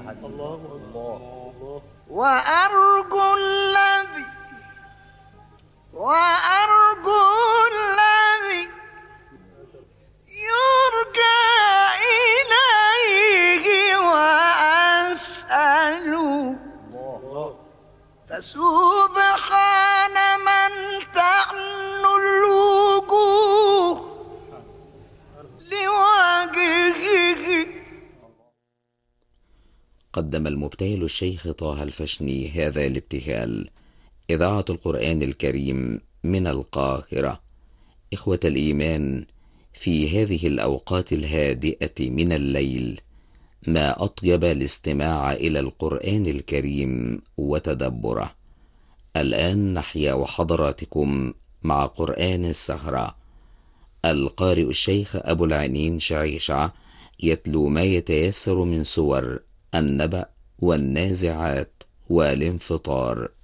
وأرجو الذي يرجى إليه وأسأل فسبحان من تعنو الوجوه لوجهه. قدم المبتهل الشيخ طه الفشني هذا الابتهال. إذاعة القرآن الكريم من القاهرة. إخوة الإيمان، في هذه الأوقات الهادئة من الليل ما أطيب الاستماع إلى القرآن الكريم وتدبره. الآن نحيا وحضراتكم مع قرآن السهرة. القارئ الشيخ أبو العينين شعيشة يتلو ما يتيسر من سور النبأ والنازعات والانفطار.